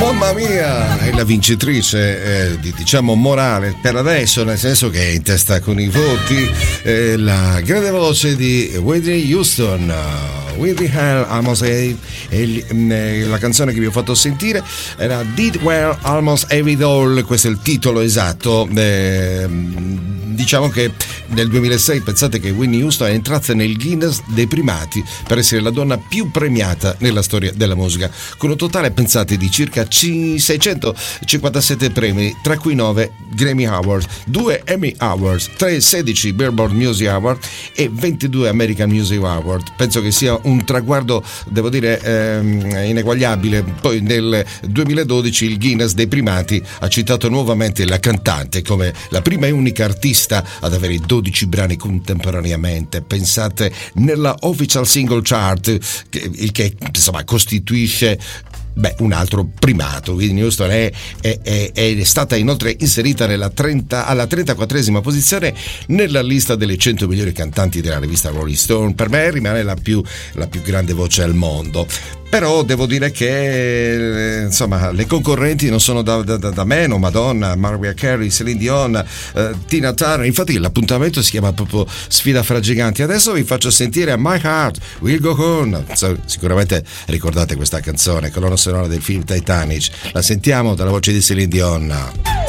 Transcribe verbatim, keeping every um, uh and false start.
Mamma mia, è la vincitrice, eh, di, diciamo morale per adesso, nel senso che è in testa con i voti, eh, la grande voce di Whitney Houston. Whitney Almost Every, e la canzone che vi ho fatto sentire era Did Well Almost Every Doll, questo è il titolo esatto. Eh, diciamo che nel duemilasei, pensate che Whitney Houston è entrata nel Guinness dei primati per essere la donna più premiata nella storia della musica, con un totale, pensate, di circa seicentocinquantasette premi, tra cui nove Grammy Awards, due Emmy Awards, tre, sedici Billboard Music Awards e ventidue American Music Awards. Penso che sia un traguardo, devo dire, ehm, ineguagliabile. Poi nel duemiladodici il Guinness dei primati ha citato nuovamente la cantante come la prima e unica artista ad avere dodici brani contemporaneamente, pensate, nella Official Single Chart, che, il che insomma costituisce Beh, un altro primato. Whitney Houston è, è, è, è stata inoltre inserita nella trenta, alla trentaquattresima posizione nella lista delle cento migliori cantanti della rivista Rolling Stone. Per me rimane la più, la più grande voce al mondo. Però devo dire che insomma le concorrenti non sono da, da, da meno: Madonna, Mariah Carey, Celine Dion, eh, Tina Turner. Infatti l'appuntamento si chiama proprio Sfida fra giganti. Adesso vi faccio sentire My Heart Will Go On. Sicuramente ricordate questa canzone, colonna sonora del film Titanic. La sentiamo dalla voce di Celine Dion.